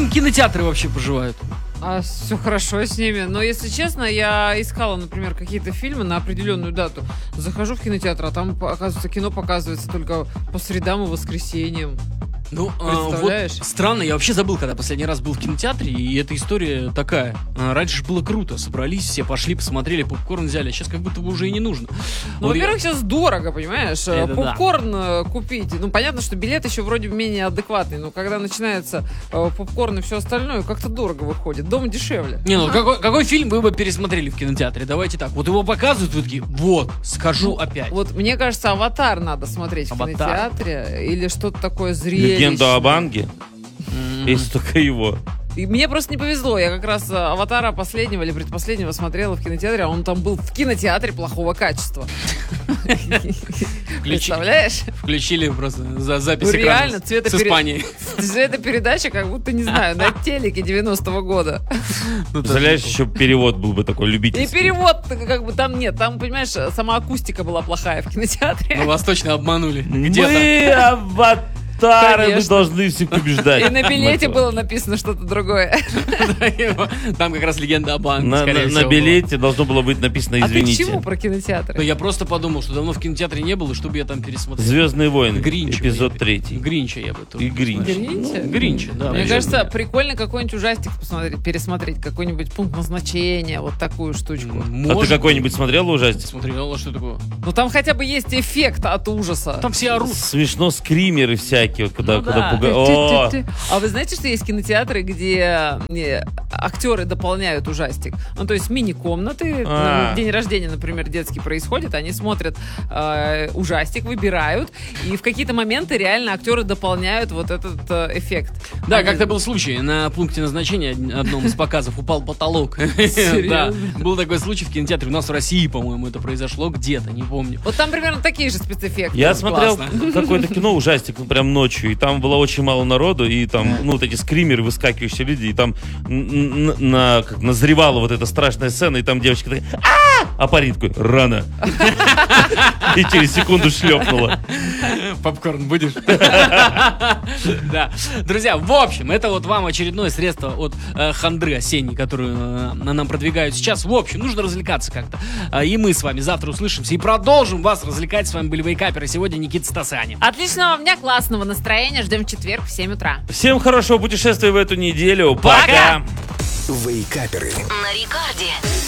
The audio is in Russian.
кинотеатры вообще поживают? А все хорошо с ними. Но, если честно, я искала, например, какие-то фильмы на определенную дату. Захожу в кинотеатр, а там, оказывается, кино показывается только по средам и воскресеньям. Ну, представляешь? Вот странно, я вообще забыл, когда последний раз был в кинотеатре, и эта история такая. Раньше же было круто, собрались все, пошли, посмотрели, попкорн взяли, а сейчас как будто бы уже и не нужно. Ну, Вот во-первых, сейчас дорого, понимаешь? Это попкорн купить. Ну, понятно, что билет еще вроде менее адекватный, но когда начинается попкорн и все остальное, как-то дорого выходит. Дома дешевле. Не, ну какой фильм вы бы пересмотрели в кинотеатре? Давайте так. Вот его показывают, вы такие, вот, скажу опять. Вот мне кажется, «Аватар» надо смотреть «Аватар». в кинотеатре. Или что-то такое зрелищное. Легенду об Аанге. Есть только его. И мне просто не повезло. Я как раз «Аватара» последнего или предпоследнего смотрела в кинотеатре, а он там был в кинотеатре плохого качества. Представляешь? Включили просто за запись Ну, экрана реально, с Испанией. Цветопередача, как будто, не знаю, на телеке 90-го года. Представляешь, еще перевод был бы такой И любительский. перевод, как бы там нет. Там, понимаешь, сама акустика была плохая в кинотеатре. Ну, вас точно обманули. Где-то. Мы аватары, мы Конечно. должны всех побеждать. И на билете было написано что-то другое. Там как раз легенда об Аанге, скорее На всего, была. билете должно было быть написано А ты к «Извините». чему про Ну, кинотеатры? я просто подумал, что давно в кинотеатре не было, и чтобы я там пересмотрел. «Звездные войны», Гринча. эпизод 3. Гринча я бы тоже. И Гринч. Гринча? Гринча, да. Мне наверное. кажется, прикольно какой-нибудь ужастик посмотреть, пересмотреть, какой-нибудь пункт назначения, вот такую штучку. А ты Может какой-нибудь смотрел ужастик? смотрел, а что такое? Ну там хотя бы есть эффект от ужаса. Там все орут. Смешно, скримеры всякие, вот когда Ну да. пугают. О, А вы знаете, что есть кинотеатры, где актеры дополняют ужастик? Ну, то есть мини-комнаты, день рождения, например, детский происходит, они смотрят ужастик, выбирают, и в какие-то моменты реально актеры дополняют вот этот эффект. Да, Они- как-то был случай. На пункте назначения одном из показов упал потолок. Серьезно? Да, был такой случай в кинотеатре. У нас в России, по-моему, это произошло где-то, не помню. Вот там примерно такие же спецэффекты. я смотрел классно. какое-то кино, ужастик, ну, прям ночью, и там было очень мало народу, и там, ну, вот эти скримеры, выскакивающие люди, и там как назревала вот эта страшная сцена, и там девочка такая, а парень такой, рано. И через секунду шлепнула. Попкорн будешь? Да. Друзья, в общем, это вот вам очередное средство от хандры осенней, которую нам продвигают сейчас. В общем, нужно развлекаться как-то. И мы с вами завтра услышимся и продолжим вас развлекать. С вами были Вейкаперы. Сегодня Никита Стасани. Отличного дня, классного настроения. Ждем в четверг в 7 утра. Всем хорошего путешествия в эту неделю. Пока! Пока! Вейкаперы. На рекорде.